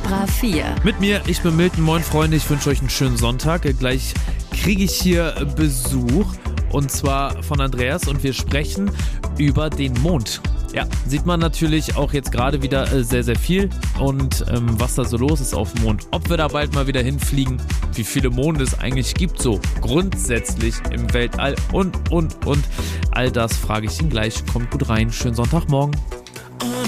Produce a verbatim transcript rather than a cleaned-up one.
Extra vier. Mit mir, ich bin Milton. Moin Freunde, ich wünsche euch einen schönen Sonntag. Gleich kriege ich hier Besuch und zwar von Andreas und wir sprechen über den Mond. Ja, sieht man natürlich auch jetzt gerade wieder äh, sehr, sehr viel und ähm, was da so los ist auf dem Mond. Ob wir da bald mal wieder hinfliegen, wie viele Monde es eigentlich gibt, so grundsätzlich im Weltall und, und, und. All das frage ich ihn gleich. Kommt gut rein. Schönen Sonntagmorgen.